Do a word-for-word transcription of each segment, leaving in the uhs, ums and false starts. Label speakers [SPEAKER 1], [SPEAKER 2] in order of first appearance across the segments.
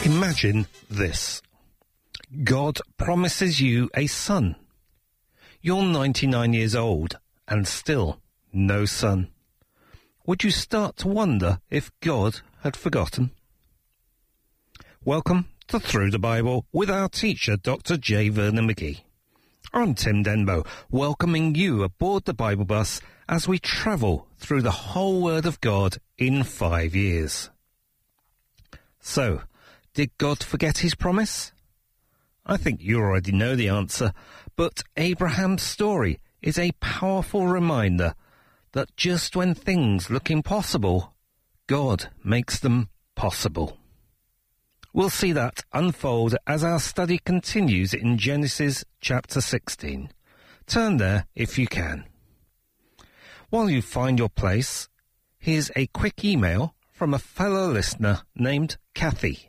[SPEAKER 1] Imagine this. God promises you a son. You're ninety-nine years old and still no son. Would you start to wonder if God had forgotten? Welcome to Through the Bible with our teacher, Doctor J. Vernon McGee. I'm Tim Denbo, welcoming you aboard the Bible bus as we travel through the whole Word of God in five years. So, did God forget his promise? I think you already know the answer, but Abraham's story is a powerful reminder that just when things look impossible, God makes them possible. We'll see that unfold as our study continues in Genesis chapter sixteen. Turn there if you can. While you find your place, here's a quick email from a fellow listener named Kathy.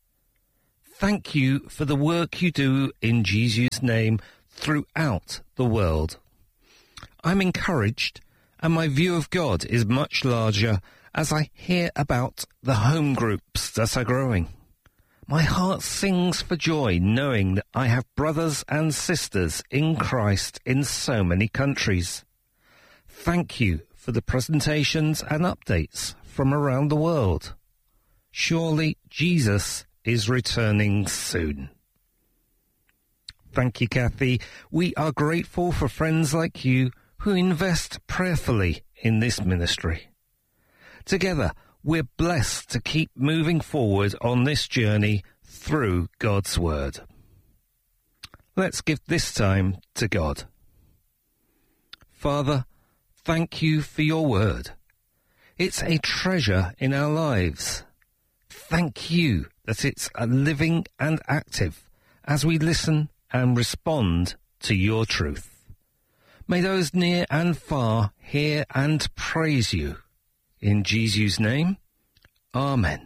[SPEAKER 1] Thank you for the work you do in Jesus' name throughout the world. I'm encouraged, and my view of God is much larger as I hear about the home groups that are growing. My heart sings for joy knowing that I have brothers and sisters in Christ in so many countries. Thank you for the presentations and updates from around the world. Surely Jesus is returning soon. Thank you, Kathy. We are grateful for friends like you who invest prayerfully in this ministry. Together, we're blessed to keep moving forward on this journey through God's Word. Let's give this time to God. Father, thank you for your Word. It's a treasure in our lives. Thank you that it's a living and active as we listen and respond to your truth. May those near and far hear and praise you. In Jesus' name, Amen.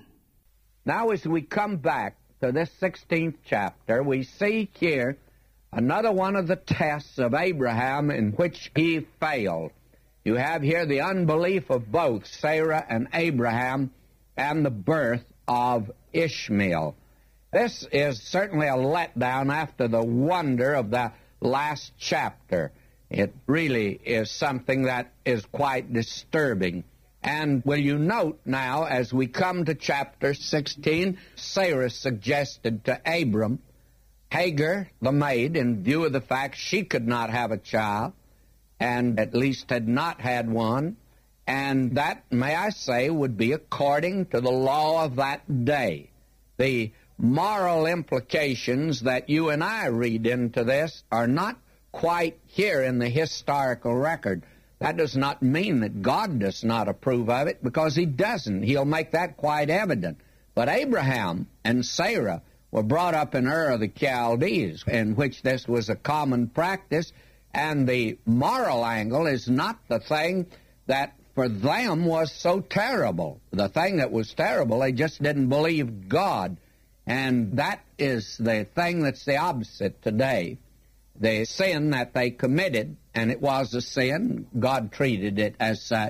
[SPEAKER 2] Now as we come back to this sixteenth chapter, we see here another one of the tests of Abraham in which he failed. You have here the unbelief of both Sarah and Abraham and the birth of Ishmael. This is certainly a letdown after the wonder of the last chapter. It really is something that is quite disturbing. And will you note now, as we come to chapter sixteen, Sarah suggested to Abram, Hagar, the maid, in view of the fact she could not have a child, and at least had not had one, and that, may I say, would be according to the law of that day. The moral implications that you and I read into this are not quite here in the historical record. That does not mean that God does not approve of it, because he doesn't. He'll make that quite evident. But Abraham and Sarah were brought up in Ur of the Chaldees, in which this was a common practice, and the moral angle is not the thing that for them was so terrible. The thing that was terrible, they just didn't believe God. And that is the thing that's the opposite today. The sin that they committed, and it was a sin, God treated it as such,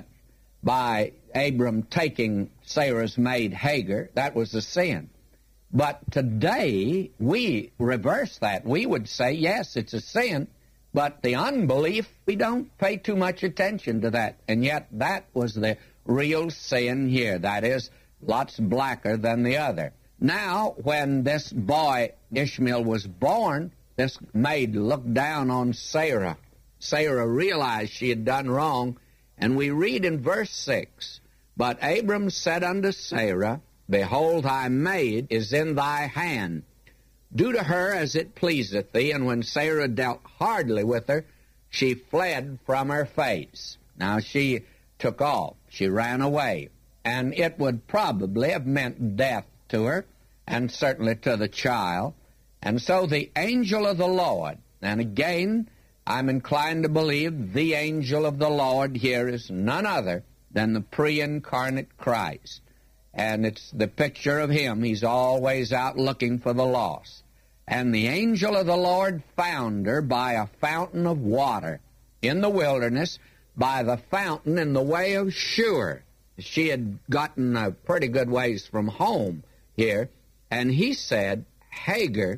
[SPEAKER 2] by Abram taking Sarah's maid Hagar. That was a sin. But today, we reverse that. We would say, yes, it's a sin, but the unbelief, we don't pay too much attention to that. And yet that was the real sin here. That is, lots blacker than the other. Now, when this boy, Ishmael, was born, this maid looked down on Sarah. Sarah realized she had done wrong, and we read in verse six, But Abram said unto Sarah, Behold, thy maid is in thy hand. Do to her as it pleaseth thee. And when Sarah dealt hardly with her, she fled from her face. Now she took off. She ran away. And it would probably have meant death to her, and certainly to the child. And so the angel of the Lord, and again, I'm inclined to believe the angel of the Lord here is none other than the pre-incarnate Christ. And it's the picture of him. He's always out looking for the lost. And the angel of the Lord found her by a fountain of water in the wilderness, by the fountain in the way of Shur. She had gotten a pretty good ways from home here, And he said, Hagar,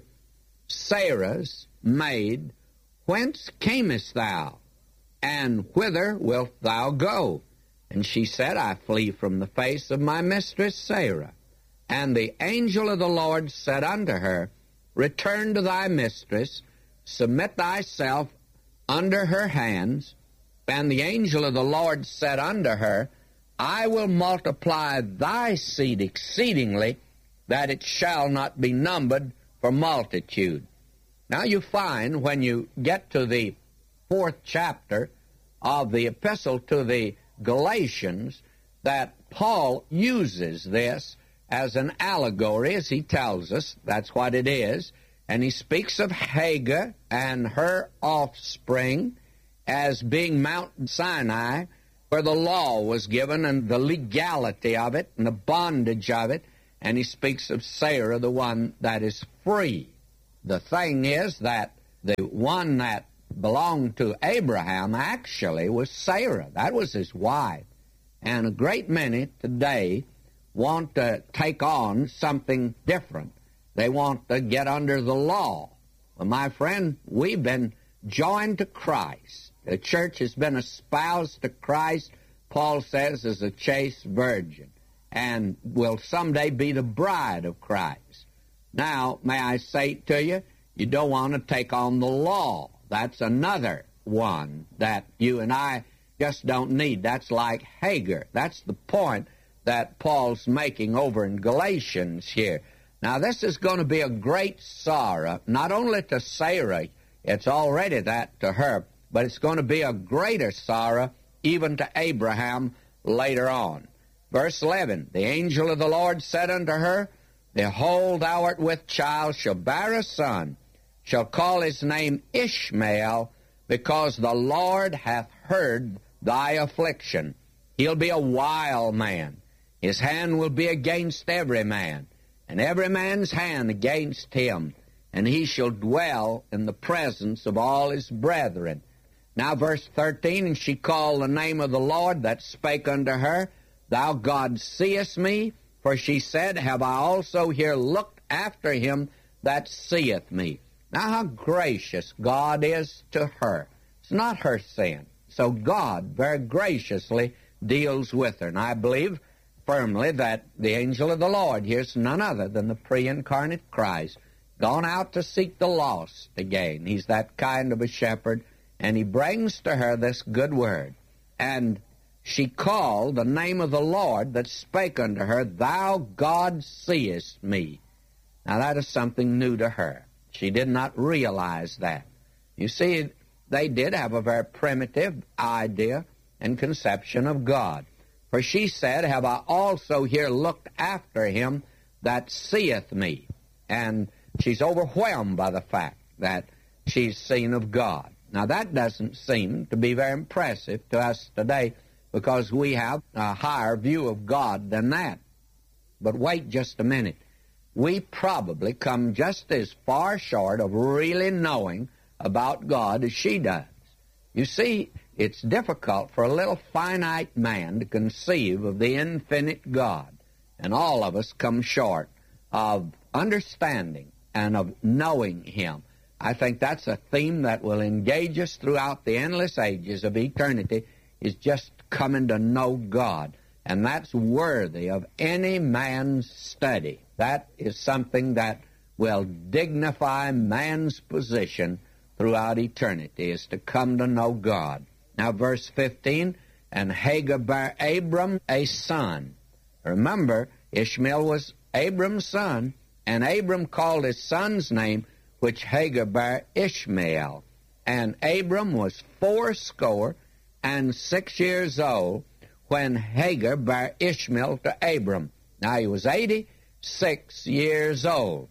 [SPEAKER 2] Sarah's maid, whence camest thou? And whither wilt thou go? And she said, I flee from the face of my mistress Sarah. And the angel of the Lord said unto her, Return to thy mistress, submit thyself under her hands. And the angel of the Lord said unto her, I will multiply thy seed exceedingly, that it shall not be numbered for multitude. Now you find when you get to the fourth chapter of the epistle to the Galatians that Paul uses this as an allegory, as he tells us. That's what it is. And he speaks of Hagar and her offspring as being Mount Sinai, where the law was given and the legality of it and the bondage of it. And he speaks of Sarah, the one that is free. The thing is that the one that belonged to Abraham actually was Sarah. That was his wife. And a great many today want to take on something different. They want to get under the law. Well, my friend, we've been joined to Christ. The church has been espoused to Christ, Paul says, as a chaste virgin, and will someday be the bride of Christ. Now, may I say to you, you don't want to take on the law. That's another one that you and I just don't need. That's like Hagar. That's the point that Paul's making over in Galatians here. Now, this is going to be a great sorrow, not only to Sarah, it's already that to her, but it's going to be a greater sorrow even to Abraham later on. Verse eleven, the angel of the Lord said unto her, Behold, thou art with child, shall bear a son, shall call his name Ishmael, because the Lord hath heard thy affliction. He'll be a wild man. His hand will be against every man, and every man's hand against him, and he shall dwell in the presence of all his brethren. Now verse thirteen, and she called the name of the Lord that spake unto her, Thou God seest me, for she said, Have I also here looked after him that seeth me? Now how gracious God is to her. It's not her sin. So God very graciously deals with her. And I believe firmly that the angel of the Lord here's none other than the pre-incarnate Christ, gone out to seek the lost again. He's that kind of a shepherd, and he brings to her this good word. And she called the name of the Lord that spake unto her, Thou God seest me. Now that is something new to her. She did not realize that. You see, they did have a very primitive idea and conception of God. For she said, Have I also here looked after him that seeth me? And she's overwhelmed by the fact that she's seen of God. Now that doesn't seem to be very impressive to us today, because we have a higher view of God than that. But wait just a minute. We probably come just as far short of really knowing about God as she does. You see, it's difficult for a little finite man to conceive of the infinite God, and all of us come short of understanding and of knowing him. I think that's a theme that will engage us throughout the endless ages of eternity, is just coming to know God. And that's worthy of any man's study. That is something that will dignify man's position throughout eternity, is to come to know God. Now, verse fifteen, and Hagar bare Abram a son. Remember, Ishmael was Abram's son, and Abram called his son's name, which Hagar bare Ishmael. And Abram was fourscore and six years old when Hagar bare Ishmael to Abram. Now he was eighty-six years old.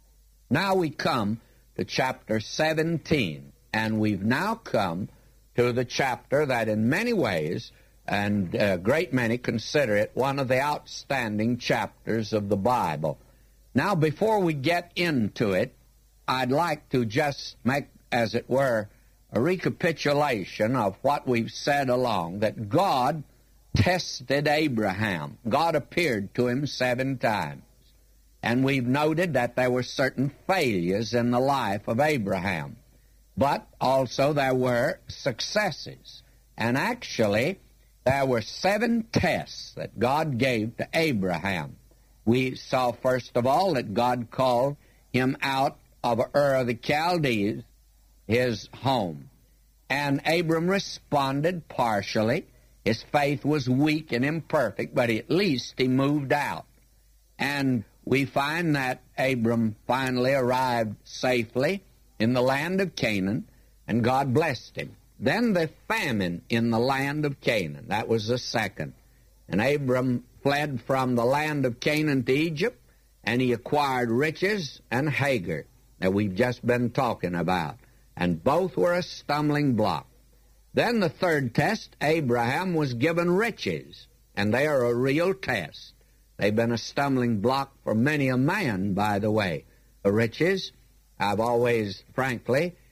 [SPEAKER 2] Now we come to chapter seventeen, and we've now come to the chapter that in many ways, and a great many consider it one of the outstanding chapters of the Bible. Now, before we get into it, I'd like to just make, as it were, a recapitulation of what we've said along, that God tested Abraham. God appeared to him seven times. And we've noted that there were certain failures in the life of Abraham. But also there were successes. And actually, there were seven tests that God gave to Abraham. We saw, first of all, that God called him out of Ur of the Chaldees, his home. And Abram responded partially. His faith was weak and imperfect, but at least he moved out. And we find that Abram finally arrived safely in the land of Canaan, and God blessed him. Then the famine in the land of Canaan. That was the second. And Abram fled from the land of Canaan to Egypt, and he acquired riches and Hagar that we've just been talking about. And both were a stumbling block. Then the third test, Abraham was given riches, and they are a real test. They've been a stumbling block for many a man, by the way. The riches, I've always, frankly,